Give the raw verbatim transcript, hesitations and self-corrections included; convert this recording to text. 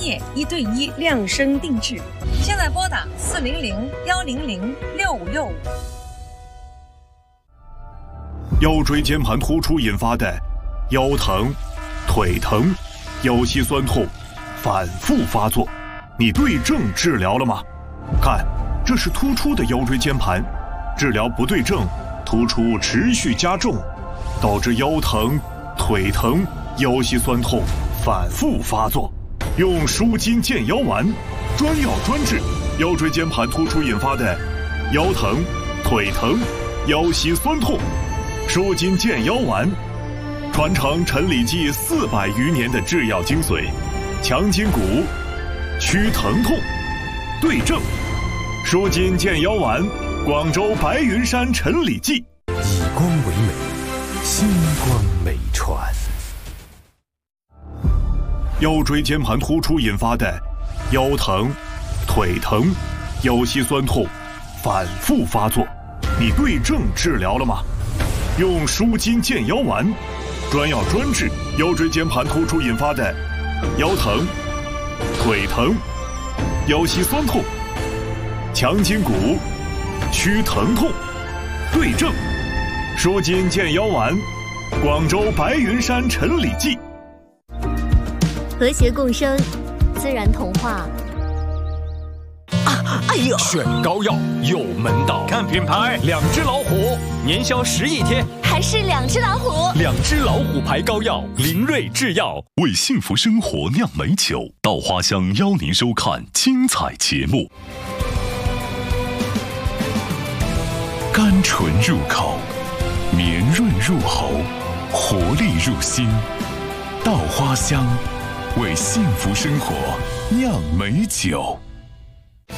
业一对一量身定制。现在拨打四零零幺零零六五六五。 腰椎间盘突出引发的腰疼、腿疼、腰膝酸痛反复发作，你对症治疗了吗？看，这是突出的腰椎间盘，治疗不对症，突出持续加重，导致腰疼、腿疼、腰膝酸痛反复发作。用舒筋健腰丸，专药专治腰椎间盘突出引发的腰疼、腿疼、腰膝酸痛。舒筋健腰丸，传承陈李济四百余年的制药精髓，强筋骨，祛疼痛，对症。舒筋健腰丸，广州白云山陈李济。 以光为美，星光美传。 腰椎间盘突出引发的腰疼、腿疼、腰膝酸痛反复发作，你对症治疗了吗？用舒筋健腰丸，专药专治腰椎间盘突出引发的腰疼、腿疼、腰膝酸痛，强筋骨，祛疼痛，对症。舒筋健腰丸，广州白云山陈李济。 和谐共生，自然童话。 啊！哎呦， 选膏药有门道， 看品牌， 两只老虎， 年销十亿天， 还是两只老虎。 两只老虎牌膏药，林瑞制药为幸福生活酿美酒。稻花香邀您收看精彩节目。甘醇入口，绵润入喉，活力入心。稻花香为幸福生活酿美酒。